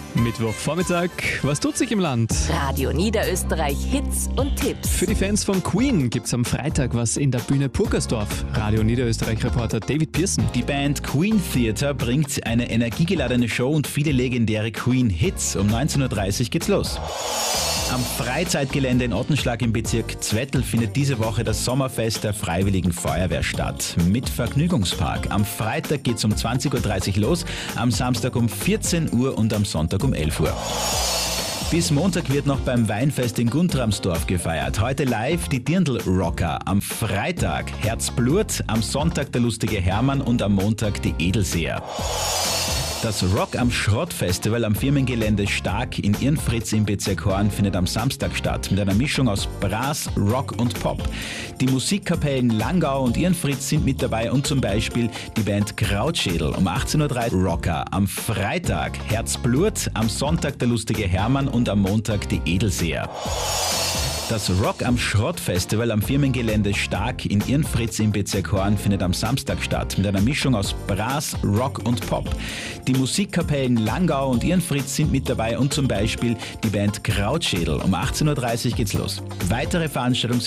Mittwochvormittag, was tut sich im Land? Radio Niederösterreich Hits und Tipps. Für die Fans von Queen gibt's am Freitag was in der Bühne Purkersdorf. Radio Niederösterreich-Reporter David Pearson. Die Band Queen Theatre bringt eine energiegeladene Show und viele legendäre Queen-Hits. Um 19.30 Uhr geht's los. Am Freizeitgelände in Ottenschlag im Bezirk Zwettl findet diese Woche das Sommerfest der Freiwilligen Feuerwehr statt. Mit Vergnügungspark. Am Freitag geht's um 20.30 Uhr los, am Samstag um 14 Uhr und am Sonntag um 11 Uhr. Bis Montag wird noch beim Weinfest in Guntramsdorf gefeiert. Heute live die Dirndl-Rocker. Am Freitag Herzblut, am Sonntag der lustige Hermann und am Montag die Edelseher. Das Rock am Schrott Festival am Firmengelände Stark in Irnfritz im Bezirk Horn findet am Samstag statt, mit einer Mischung aus Brass, Rock und Pop. Die Musikkapellen Langau und Irnfritz sind mit dabei und zum Beispiel die Band Krautschädel. Um 18.03 Uhr Rocker. Am Freitag Herzblut, am Sonntag der lustige Hermann und am Montag die Edelseher. Das Rock am Schrott Festival am Firmengelände Stark in Irnfritz im Bezirk Horn findet am Samstag statt, mit einer Mischung aus Brass, Rock und Pop. Die Musikkapellen Langau und Irnfritz sind mit dabei und zum Beispiel die Band Krautschädel. Um 18.30 Uhr geht's los. Weitere Veranstaltungen